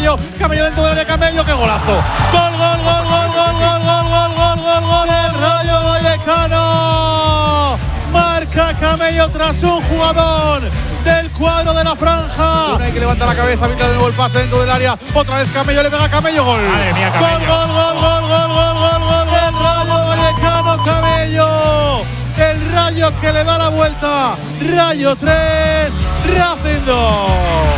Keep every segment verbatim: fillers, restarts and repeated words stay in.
Camello, Camello dentro del área, Camello, qué golazo. Gol, gol, gol, gol, gol, gol, gol, gol, gol, gol, gol, el Rayo Vallecano. Marca Camello tras un jugador del cuadro de la franja. Una que levanta la cabeza, mira de nuevo el pase dentro del área. Otra vez Camello, le pega a Camello, gol. Madre mía, Camello. Gol, gol, gol, gol, gol, gol, gol, gol, el Rayo Vallecano, Camello. El Rayo que le da la vuelta. Rayo tres, Racing dos.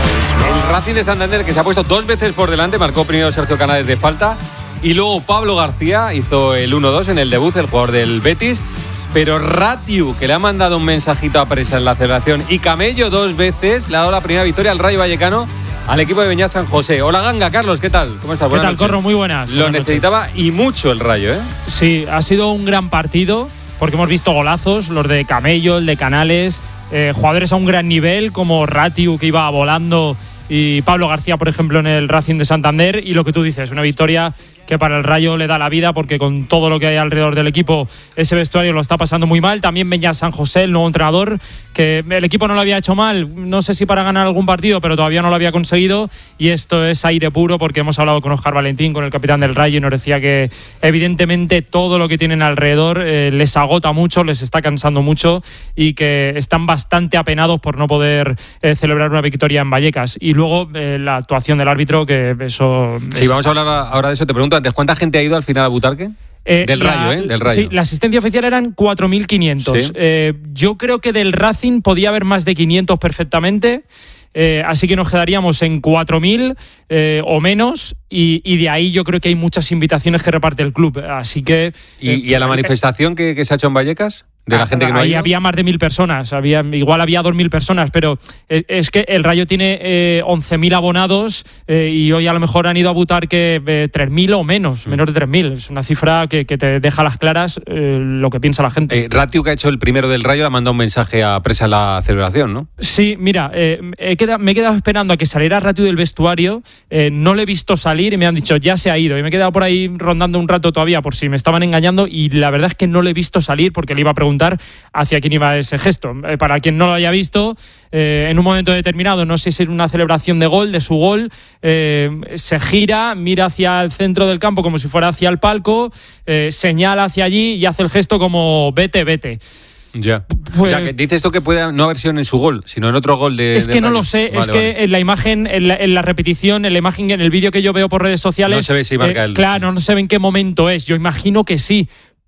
El Racing de Santander, que se ha puesto dos veces por delante, marcó primero Sergio Canales de falta y luego Pablo García hizo el uno dos en el debut, el jugador del Betis. Pero Ratiu, que le ha mandado un mensajito a Presa en la celebración, y Camello dos veces le ha dado la primera victoria al Rayo Vallecano, al equipo de Beñat San José. Hola Ganga, Carlos, ¿qué tal? ¿Cómo estás? ¿Qué tal, Corro? Muy buenas. Lo buenas necesitaba noches. Y mucho el Rayo, ¿eh? Sí, ha sido un gran partido porque hemos visto golazos, los de Camello, el de Canales, eh, jugadores a un gran nivel como Ratiu, que iba volando, y Pablo García, por ejemplo, en el Racing de Santander. Y lo que tú dices, una victoria que para el Rayo le da la vida, porque con todo lo que hay alrededor del equipo, ese vestuario lo está pasando muy mal. También Beñat San José, el nuevo entrenador, que el equipo no lo había hecho mal, no sé si para ganar algún partido, pero todavía no lo había conseguido, y esto es aire puro, porque hemos hablado con Óscar Valentín, con el capitán del Rayo, y nos decía que evidentemente todo lo que tienen alrededor eh, les agota mucho, les está cansando mucho, y que están bastante apenados por no poder eh, celebrar una victoria en Vallecas. Y luego eh, la actuación del árbitro, que eso... Sí, vamos a hablar ahora de eso. Te pregunto antes, ¿cuánta gente ha ido al final a Butarque? Eh, del la, Rayo, ¿eh? Del Rayo. Sí, la asistencia oficial eran cuatro mil quinientos. ¿Sí? Eh, yo creo que del Racing podía haber más de quinientos perfectamente. Eh, así que nos quedaríamos en cuatro mil eh, o menos, y, y de ahí yo creo que hay muchas invitaciones que reparte el club. Así que... ¿Y, eh, ¿y a la manifestación que, que se ha hecho en Vallecas? De la gente que no ahí ha ido. Había más de mil personas, había, igual había dos mil personas, pero es, es que el Rayo tiene eh, once mil abonados eh, y hoy a lo mejor han ido a Butarque eh, tres mil o menos, mm. menos de tres mil. Es una cifra que, que te deja a las claras eh, lo que piensa la gente. Eh, Ratiu, que ha hecho el primero del Rayo, le ha mandado un mensaje a Presa en la celebración, ¿no? Sí, mira, eh, he quedado, me he quedado esperando a que saliera Ratiu del vestuario, eh, no le he visto salir y me han dicho ya se ha ido, y me he quedado por ahí rondando un rato todavía por si me estaban engañando, y la verdad es que no le he visto salir porque le iba a preguntar hacia quién iba ese gesto. Eh, para quien no lo haya visto, eh, en un momento determinado, no sé si es una celebración de gol, de su gol, eh, se gira, mira hacia el centro del campo como si fuera hacia el palco, eh, señala hacia allí y hace el gesto como vete, vete. Ya. Pues, o sea, que dice esto que puede no haber sido en su gol, sino en otro gol de. Es que de no Rayo. lo sé, Vale, es vale. que en la imagen, en la, en la repetición, en la imagen, en el vídeo que yo veo por redes sociales. No se ve si marca eh, el. Claro, no se ve en qué momento es. Yo imagino que sí.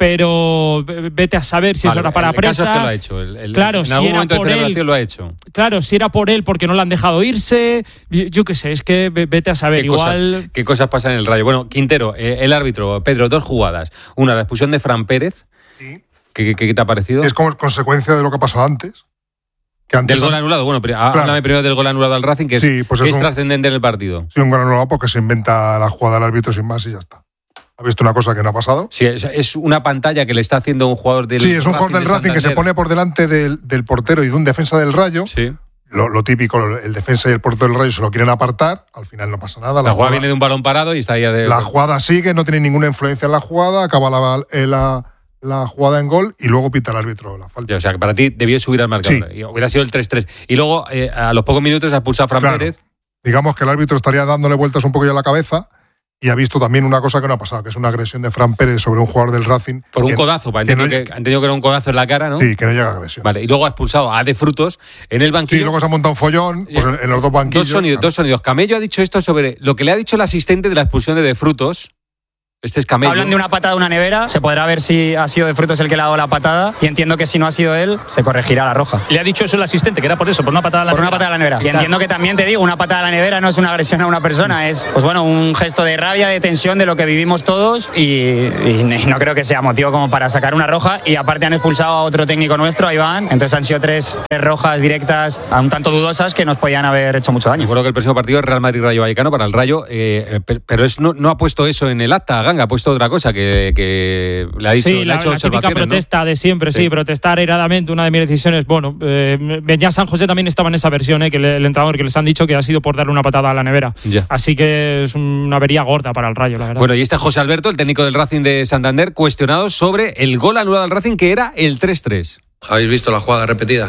Pero vete a saber si vale, es hora para el Presa. Caso es que lo ha hecho. El, el, claro, en si algún era momento por de celebración él, lo ha hecho. Claro, si era por él porque no le han dejado irse. Yo, yo qué sé, es que vete a saber. ¿Qué Igual. Cosas, ¿Qué cosas pasan en el Rayo? Bueno, Quintero, eh, el árbitro, Pedro, dos jugadas. Una, la expulsión de Fran Pérez. Sí. ¿Qué, qué, qué te ha parecido? Es como consecuencia de lo que ha pasado antes. Que antes del gol anulado. Bueno, pero háblame claro. primero del gol anulado al Racing, que sí, pues es, es, es un, trascendente en el partido. Sí, un gol anulado porque se inventa la jugada del árbitro sin más y ya está. ¿Ha visto una cosa que no ha pasado? Sí, es, es una pantalla que le está haciendo un jugador del Sí, es un Racing jugador del Racing que se pone por delante del, del portero y de un defensa del Rayo. Sí. Lo, lo típico, el defensa y el portero del Rayo se lo quieren apartar, al final no pasa nada. La, la jugada, jugada viene de un balón parado y está ahí de... La jugada sigue, no tiene ninguna influencia en la jugada, acaba la, la, la jugada en gol y luego pita el árbitro la falta. Ya, o sea, que para ti debió subir al marcador. Sí. Y hubiera sido el tres tres. Y luego, eh, a los pocos minutos, ha expulsado a Fran claro. Pérez. Digamos que el árbitro estaría dándole vueltas un poco ya a la cabeza. Y ha visto también una cosa que no ha pasado, que es una agresión de Fran Pérez sobre un jugador del Racing. Por un que, codazo, para que no, que, han entendido que era un codazo en la cara, ¿no? Sí, que no llega a agresión. Vale, y luego ha expulsado a De Frutos en el banquillo. Sí, luego se ha montado un follón pues en, en los dos banquillos. Dos sonidos, claro. dos sonidos. Camello ha dicho esto sobre lo que le ha dicho el asistente de la expulsión de De Frutos. Este es Camello. Hablan de una patada de una nevera, se podrá ver si ha sido De Frutos el que le ha dado la patada, y entiendo que si no ha sido él, se corregirá la roja. Le ha dicho eso el asistente, que era por eso, por una patada a la por nevera. Por una patada a la nevera. Y entiendo que también te digo, una patada a la nevera no es una agresión a una persona, es pues bueno, un gesto de rabia, de tensión, de lo que vivimos todos, y, y no creo que sea motivo como para sacar una roja. Y aparte han expulsado a otro técnico nuestro, a Iván, entonces han sido tres, tres rojas directas, un tanto dudosas, que nos podían haber hecho mucho daño. Recuerdo que el próximo partido es Real Madrid-Rayo Vallecano para el Rayo, eh, pero es, no, no ha puesto eso en el acta, Ganga, ha puesto otra cosa. Que, que le ha dicho, sí, le la, ha hecho la típica protesta, ¿no? De siempre, sí. sí, protestar airadamente, una de mis decisiones. Bueno, eh, Beñat San José también estaba en esa versión, eh, que le, el entrenador, que les han dicho que ha sido por darle una patada a la nevera. Ya. Así que es una avería gorda para el Rayo, la verdad. Bueno, y este José Alberto, el técnico del Racing de Santander, cuestionado sobre el gol anulado al Racing, que era el tres tres. ¿Habéis visto la jugada repetida?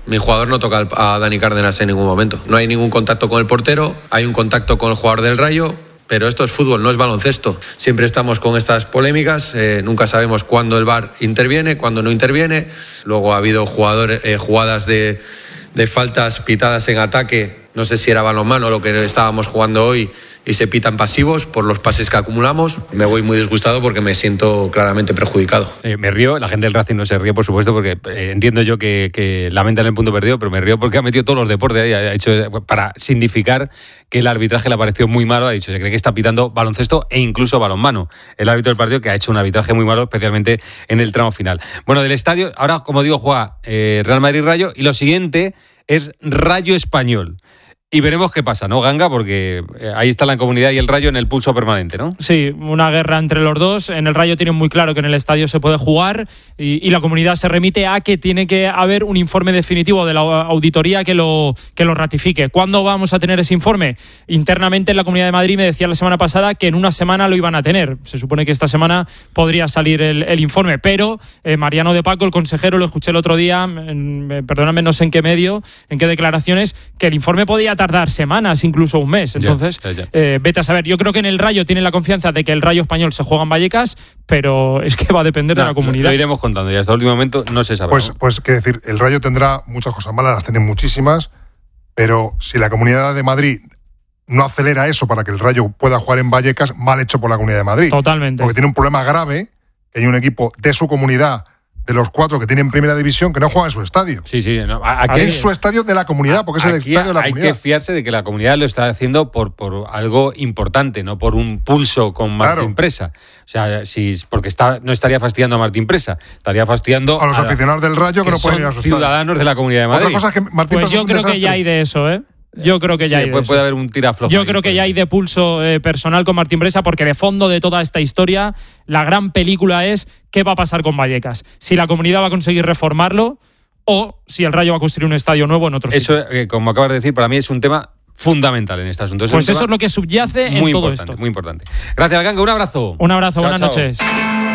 Mi jugador no toca a Dani Cárdenas en ningún momento. No hay ningún contacto con el portero, hay un contacto con el jugador del Rayo, pero esto es fútbol, no es baloncesto. Siempre estamos con estas polémicas, eh, nunca sabemos cuándo el V A R interviene, cuándo no interviene. Luego ha habido jugadores, eh, jugadas de, de faltas pitadas en ataque, no sé si era balonmano lo que estábamos jugando hoy, y se pitan pasivos por los pases que acumulamos. Me voy muy disgustado porque me siento claramente perjudicado. Eh, me río, la gente del Racing no se ríe, por supuesto, porque eh, entiendo yo que, que lamentan el punto perdido, pero me río porque ha metido todos los deportes ahí, ha hecho, para significar que el arbitraje le ha parecido muy malo, ha dicho, se cree que está pitando baloncesto e incluso balonmano. El árbitro del partido que ha hecho un arbitraje muy malo, especialmente en el tramo final. Bueno, del estadio, ahora, como digo, juega eh, Real Madrid-Rayo, y lo siguiente es Rayo Español. Y veremos qué pasa, ¿no, Ganga? Porque ahí está la Comunidad y el Rayo en el pulso permanente, ¿no? Sí, una guerra entre los dos. En el Rayo tienen muy claro que en el estadio se puede jugar y, y la Comunidad se remite a que tiene que haber un informe definitivo de la auditoría que lo, que lo ratifique. ¿Cuándo vamos a tener ese informe? Internamente en la Comunidad de Madrid me decía la semana pasada que en una semana lo iban a tener. Se supone que esta semana podría salir el, el informe, pero eh, Mariano de Paco, el consejero, lo escuché el otro día, en, perdóname, no sé en qué medio, en qué declaraciones, que el informe podía tardar semanas, incluso un mes. Entonces, ya, ya, ya. Eh, vete a saber. Yo creo que en el Rayo tienen la confianza de que el Rayo Español se juega en Vallecas, pero es que va a depender no, de la Comunidad. Lo, lo iremos contando y hasta el último momento no se sabe. Pues, ¿no? pues qué decir, el Rayo tendrá muchas cosas malas, las tiene muchísimas, pero si la Comunidad de Madrid no acelera eso para que el Rayo pueda jugar en Vallecas, mal hecho por la Comunidad de Madrid. Totalmente. Porque tiene un problema grave, que hay un equipo de su comunidad, de los cuatro que tienen primera división, que no juegan en su estadio. Sí, sí. No, aquí es su estadio de la comunidad, porque es el estadio de la hay comunidad. Hay que fiarse de que la comunidad lo está haciendo por, por algo importante, no por un pulso con Martín claro. Presa. O sea, si, porque está, no estaría fastidiando a Martín Presa, estaría fastidiando a los a aficionados del Rayo que, que no pueden ir a sus ciudadanos de la Comunidad de Madrid. Otra cosa es que Martín pues Presa yo creo que ya hay de eso, ¿eh? Yo creo que sí, ya hay puede, de puede eso. haber un tiraflojo. Yo ahí, creo que pues. ya hay de pulso eh, personal con Martín Presa, porque de fondo de toda esta historia, la gran película es qué va a pasar con Vallecas. Si la Comunidad va a conseguir reformarlo o si el Rayo va a construir un estadio nuevo en otro sitio. Eso, eh, como acabas de decir, para mí es un tema fundamental en este asunto. Es pues eso es lo que subyace en todo esto. Muy importante. Gracias, Ganga. Un abrazo. Un abrazo. Chao, buenas chao. noches.